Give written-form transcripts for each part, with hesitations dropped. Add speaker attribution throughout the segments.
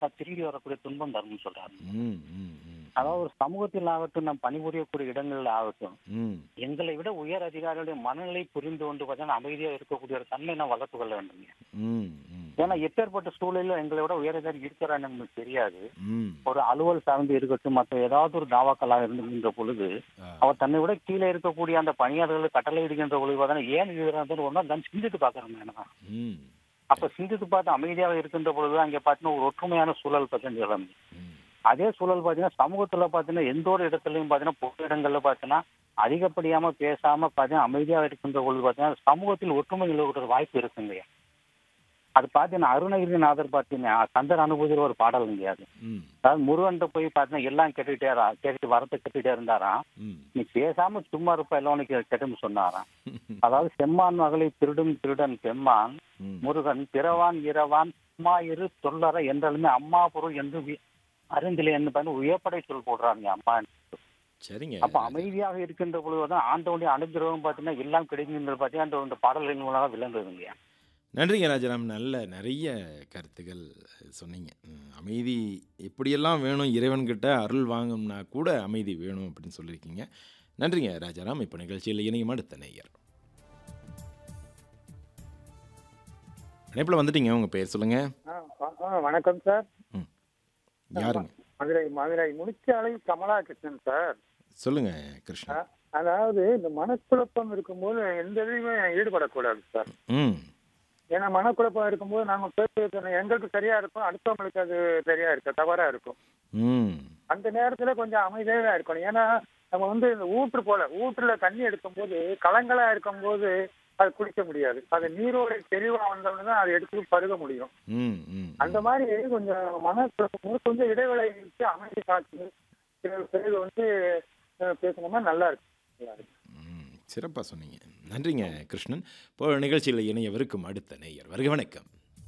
Speaker 1: திரும்பி வரக்கூடிய துன்பம் தரும்னு சொல்றாங்க.
Speaker 2: ம், ம், ம்,
Speaker 1: அதாவது ஒரு சமூகத்தில் ஆகட்டும், நம் பணிபுரியக்கூடிய இடங்களில் ஆகட்டும்,
Speaker 2: ம்.
Speaker 1: எங்களை விட உயர் அதிகாரிகளுடைய மனநிலை புரிந்து கொண்டு பார்த்தீங்கன்னா அமைதியாக இருக்கக்கூடிய ஒரு தன்மை நான் வளர்த்து கொள்ள வேண்டும்.
Speaker 2: ம், ம்,
Speaker 1: ஏன்னா எப்பேற்பட்ட சூழலில் எங்களை விட உயர் அதிகாரி இருக்கிறான்னு நமக்கு தெரியாது.
Speaker 2: ம்.
Speaker 1: ஒரு அலுவல் சார்ந்து இருக்கட்டும், மற்ற ஏதாவது ஒரு தாவாக்களாக இருந்துகின்ற பொழுது
Speaker 2: ஆ.
Speaker 1: அவர் தன்னை விட கீழே இருக்கக்கூடிய அந்த பணியாளர்கள் கட்டளை இடுகின்ற பொழுது பார்த்தீங்கன்னா ஏன் இருக்கிறாங்க ஒரு நாள் நான் சிந்தித்து பார்க்கறேன். எனக்கு
Speaker 2: ம்,
Speaker 1: அப்ப சிந்தித்து பார்த்து அமைதியாக இருக்கின்ற பொழுது அங்கே பார்த்தீங்கன்னா ஒரு ஒற்றுமையான சூழல் பார்த்தீங்கன்னா
Speaker 2: ம்.
Speaker 1: அதே சூழல் பார்த்தீங்கன்னா சமூகத்துல பார்த்தீங்கன்னா எந்த ஒரு இடத்துலையும் பார்த்தீங்கன்னா பொது இடங்கள்ல பார்த்தீங்கன்னா அதிகப்படியாம பேசாம பார்த்தீங்கன்னா அமைதியாக இருக்கின்ற பொழுது பார்த்தீங்கன்னா சமூகத்தில் ஒற்றுமை நிலவுகிற வாய்ப்பு இருக்குங்க. அது பார்த்தீங்கன்னா அருணகிரிநாதர் பார்த்தீங்கன்னா கந்தர் அனுபூதியில் ஒரு பாடல் அது.
Speaker 2: ம்,
Speaker 1: அதாவது முருகன்ட்ட போய் பார்த்தீங்கன்னா எல்லாம் கேட்டுட்டு வரத்தை கேட்டுட்டே இருந்தாராம்.
Speaker 2: ம்.
Speaker 1: நீ பேசாம சும்மா இருப்ப எல்லாம் உனக்கு கேட்டுன்னு சொன்னாராம். அதாவது செம்மான் மகளை திருடும் திருடன் பெம்மான்
Speaker 2: ம்.
Speaker 1: முருகன் பிறவான் இரவான் சும்மா இரு சொல்லற என்றாலுமே அம்மா பொருள் என்று அறிந்திலே என்று பார்த்து உயர்படை சொல் போடுறாங்க அம்மா.
Speaker 2: சரிங்க.
Speaker 1: அப்ப அமைதியாக இருக்கின்ற பொழுதுதான் ஆண்டவனுடைய அனுகிரகம் பார்த்தீங்கன்னா எல்லாம் கிடைக்குங்கிறது பார்த்தீங்கன்னா அந்த பாடல்களின் மூலமாக விளங்குதுங்க.
Speaker 2: நன்றிங்க ராஜாராம். நல்ல நிறைய கருத்துக்கள் சொன்னீங்க. அமைதி எப்படியெல்லாம் வேணும், இறைவன்கிட்ட அருள் வாங்கணும்னா கூட அமைதி வேணும் அப்படின்னு சொல்லியிருக்கீங்க. நன்றிங்க ராஜாராம். இப்போ நிகழ்ச்சியில் இணையும் அடுத்த நேயர். இணைப்பில் வந்துட்டீங்க, உங்கள் பேர் சொல்லுங்க.
Speaker 3: வணக்கம் சார்.
Speaker 2: ம், யாருங்க?
Speaker 3: மதுரை முனிச்சாலை கமலா கிருஷ்ணன் சார்.
Speaker 2: சொல்லுங்க கிருஷ்ணன்.
Speaker 3: அதாவது இந்த மனக்குழப்பம் இருக்கும்போது எந்த இதுலையுமே ஈடுபடக்கூடாது சார்.
Speaker 2: ம்,
Speaker 3: ஏன்னா மனக்குழப்பம் இருக்கும்போது நாங்க பேசுறது எங்களுக்கு சரியா இருக்கும், அடுத்தவங்களுக்கு அது சரியா இருக்கு, தவறா இருக்கும்.
Speaker 2: ம்,
Speaker 3: அந்த நேரத்துல கொஞ்சம் அமைதியாக இருக்கணும். ஏன்னா நம்ம வந்து இந்த ஊற்றுல தண்ணி எடுக்கும்போது கலங்களா இருக்கும்போது அது குடிக்க முடியாது. அது நீரோட தெளிவா வந்தோம்னா தான் அதை எடுத்து பருக முடியும்.
Speaker 2: ம், ம்.
Speaker 3: அந்த மாதிரி கொஞ்சம் மனக்குழப்பம் கொஞ்சம் இடைவேளை இருக்கு, அமைதி காத்து பிறகு வந்து பேசணும்னா நல்லா இருக்கு.
Speaker 2: சிறப்பாக சொன்னீங்க. நன்றிங்க கிருஷ்ணன். இப்போ நிகழ்ச்சியில் இணையவிருக்கும் அடுத்த நேயர். வருக வணக்கம்.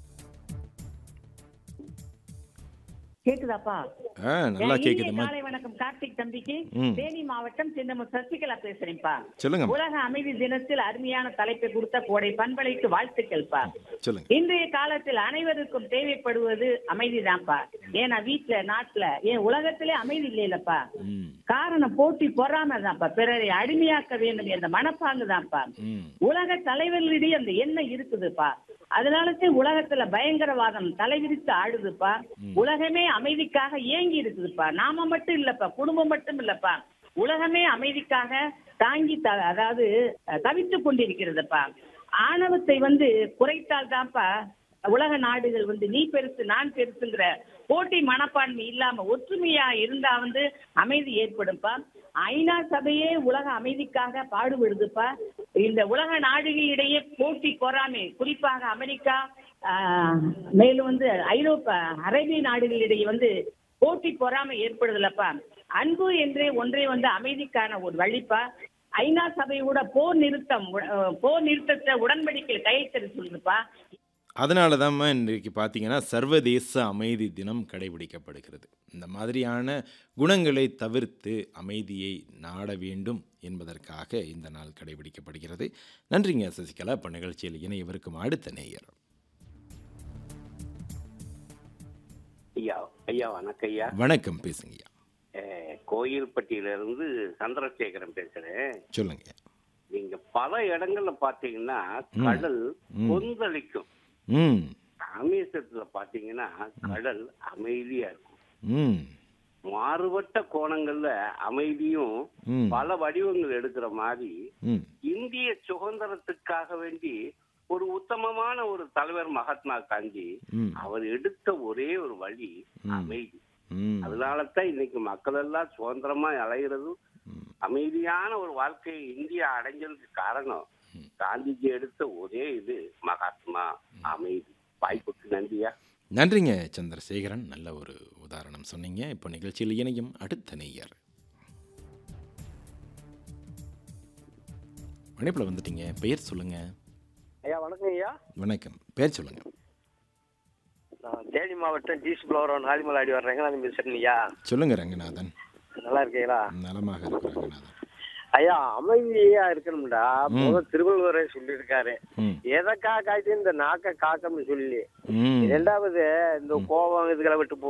Speaker 4: கேக்குதாப்பா?
Speaker 2: நல்லா கேக்குதுமா.
Speaker 4: காலை வணக்கம் கார்த்திக் தம்பிக்கு.
Speaker 2: ம்.
Speaker 4: தேனி மாவட்டம் சின்னமூர் சசிகலா பேசுறேன்ப்பா.
Speaker 2: சொல்லுங்க.
Speaker 4: உலக அமைதி தினத்தில் அருமையான தலைப்பை கொடுத்த கோடை பண்பலைக்கு வாழ்த்துக்கள்ப்பா.
Speaker 2: சொல்லுங்க.
Speaker 4: இன்றைய காலத்தில் அனைவருக்கும் தேவைப்படுவது அமைதிதான்ப்பா. ஏன்னா வீட்டுல நாட்டுல ஏன் உலகத்திலே அமைதி இல்லைல்லப்பா.
Speaker 2: ம்,
Speaker 4: காரணம் போட்டி பொறாமை தான்ப்பா. பிறரை அடிமையாக்க வேண்டும் என்ற மனப்பாங்கு தான்ப்பா.
Speaker 2: ம்,
Speaker 4: உலக தலைவர்களிடையே அந்த எண்ணம் இருக்குதுப்பா. அதனாலதான் உலகத்துல பயங்கரவாதம் தலைவிரித்து ஆடுதுப்பா. உலகமே அமைதிக்காக ஏங்கி இருக்குதுப்பா. நாம மட்டும் இல்லப்பா, குடும்பம் மட்டும் இல்லப்பா, உலகமே அமைதிக்காக தாங்கி அதாவது தவித்துக் கொண்டிருக்கிறதுப்பா. ஆணவத்தை வந்து குறைத்தால் தான்ப்பா உலக நாடுகள் வந்து நீ பெருசு நான் பெருசுங்கிற போட்டி மனப்பான்மை இல்லாம ஒற்றுமையா இருந்தா வந்து அமைதி ஏற்படும்பா. ஐநா சபையே உலக அமைதிக்காக பாடுபடுதுப்பா. இந்த உலக நாடுகளிடையே போட்டி பொறாமை, குறிப்பாக அமெரிக்கா மேலும் வந்து ஐரோப்பா அரேபிய நாடுகளிடையே வந்து போட்டி பொறாமை ஏற்படுதுலப்பா. அன்பு என்றே ஒன்றே வந்து அமைதிக்கான ஒரு வழிப்பா. ஐநா சபையோட போர் நிறுத்தத்தை உடன்படிக்கை கையெழுத்து சொல்லுதுப்பா.
Speaker 2: அதனால தான் இன்றைக்கு பார்த்தீங்கன்னா சர்வதேச அமைதி தினம் கடைபிடிக்கப்படுகிறது. இந்த மாதிரியான குணங்களை தவிர்த்து அமைதியை நாட வேண்டும் என்பதற்காக இந்த நாள் கடைபிடிக்கப்படுகிறது. நன்றிங்க சசிகலா. இப்போ நிகழ்ச்சியில் இணையவிருக்கும் அடுத்த நேயர்.
Speaker 5: ஐயா வணக்கம் ஐயா.
Speaker 2: வணக்கம், பேசுங்க ஐயா.
Speaker 5: கோயில்பட்டியிலிருந்து சந்திரசேகரன் பேசுறேன்.
Speaker 2: சொல்லுங்க.
Speaker 5: நீங்க பல இடங்கள்ல பாத்தீங்கன்னா கடல் கொந்தளிக்கும்.
Speaker 2: ம்,
Speaker 5: ராமேஸ்வரத்துல பாத்தீங்கன்னா கடல் அமைதியா இருக்கும்.
Speaker 2: ம்,
Speaker 5: மாறுபட்ட கோணங்கள்ல அமைதியும்
Speaker 2: ம்,
Speaker 5: பல வடிவங்கள் எடுக்கிற மாதிரி
Speaker 2: ம்,
Speaker 5: இந்திய சுதந்திரத்துக்காக வேண்டி ஒரு உத்தமமான ஒரு தலைவர் மகாத்மா காந்தி,
Speaker 2: ம்,
Speaker 5: அவர் எடுத்த ஒரே ஒரு வழி அமைதி.
Speaker 2: ம்.
Speaker 5: அதனாலதான் இன்னைக்கு மக்கள் எல்லாம் சுதந்திரமா அலைகிறதும் அமைதியான ஒரு வாழ்க்கையை இந்தியா அடைஞ்சதுக்கு காரணம் காந்திஜி எடுத்த ஒரே இது மகாத்மா அமைதி. வாய்ப்புக்கு நன்றியா.
Speaker 2: நன்றிங்க சந்திரசேகரன். நல்ல ஒரு உதாரணம் சொன்னீங்க. இப்போ நிகழ்ச்சியில் இணையும் அடுத்த நேயர். இணைப்பில் வந்துட்டீங்க, பெயர் சொல்லுங்க.
Speaker 6: ஐயா வணக்கம் ஐயா.
Speaker 2: வணக்கம், பேர் சொல்லுங்க.
Speaker 6: நான் தேனி மாவட்டம் ஜீஸ் புலவரம் நாலிமலாடி ரங்கநாதன் பேசுறேன் ஐயா.
Speaker 2: சொல்லுங்க ரங்கநாதன்.
Speaker 6: நல்லா இருக்கீங்களா?
Speaker 2: நலமாக இருக்கு ரங்கநாதன்.
Speaker 6: ஐயா அமைதியா இருக்கணும்டா. முதல் திருவள்ளுவரே சொல்லியிருக்காரு,
Speaker 2: ம்,
Speaker 6: எதற்காக காய்ச்சி இந்த நாக்க காக்கம்னு சொல்லி.
Speaker 2: ம்,
Speaker 6: இரண்டாவது இந்த கோபம் இதுகளை விட்டு